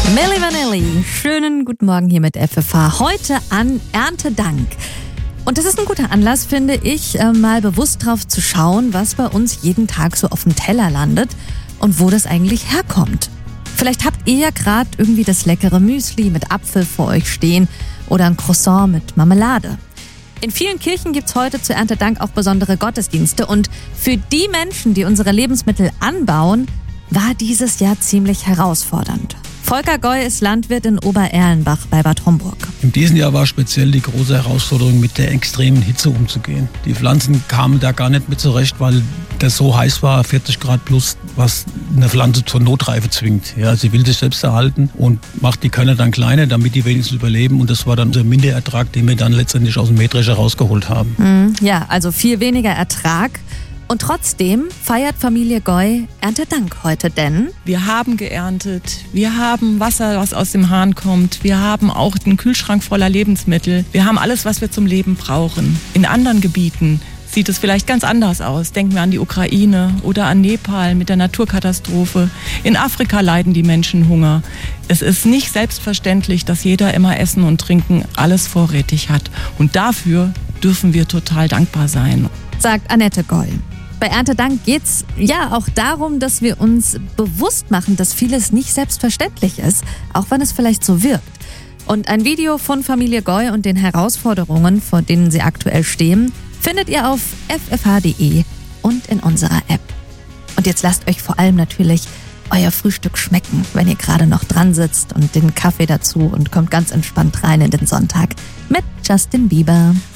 Milli Vanilli, schönen guten Morgen hier mit FFH. Heute an Erntedank. Und das ist ein guter Anlass, finde ich, mal bewusst drauf zu schauen, was bei uns jeden Tag so auf dem Teller landet und wo das eigentlich herkommt. Vielleicht habt ihr ja gerade irgendwie das leckere Müsli mit Apfel vor euch stehen oder ein Croissant mit Marmelade. In vielen Kirchen gibt's heute zu Erntedank auch besondere Gottesdienste. Und für die Menschen, die unsere Lebensmittel anbauen, war dieses Jahr ziemlich herausfordernd. Volker Goy ist Landwirt in Obererlenbach bei Bad Homburg. In diesem Jahr war speziell die große Herausforderung, mit der extremen Hitze umzugehen. Die Pflanzen kamen da gar nicht mit zurecht, weil das so heiß war, 40 Grad plus, was eine Pflanze zur Notreife zwingt. Ja, sie will sich selbst erhalten und macht die Körner dann kleiner, damit die wenigstens überleben. Und das war dann unser Minderertrag, den wir dann letztendlich aus dem Mähdrescher rausgeholt haben. Ja, also viel weniger Ertrag. Und trotzdem feiert Familie Goy Erntedank heute, denn wir haben geerntet, wir haben Wasser, was aus dem Hahn kommt, wir haben auch den Kühlschrank voller Lebensmittel, wir haben alles, was wir zum Leben brauchen. In anderen Gebieten sieht es vielleicht ganz anders aus. Denken wir an die Ukraine oder an Nepal mit der Naturkatastrophe. In Afrika leiden die Menschen Hunger. Es ist nicht selbstverständlich, dass jeder immer Essen und Trinken alles vorrätig hat. Und dafür dürfen wir total dankbar sein, sagt Annette Goy. Bei Erntedank geht's ja auch darum, dass wir uns bewusst machen, dass vieles nicht selbstverständlich ist, auch wenn es vielleicht so wirkt. Und ein Video von Familie Goy und den Herausforderungen, vor denen sie aktuell stehen, findet ihr auf ffh.de und in unserer App. Und jetzt lasst euch vor allem natürlich euer Frühstück schmecken, wenn ihr gerade noch dran sitzt und den Kaffee dazu und kommt ganz entspannt rein in den Sonntag mit Justin Bieber.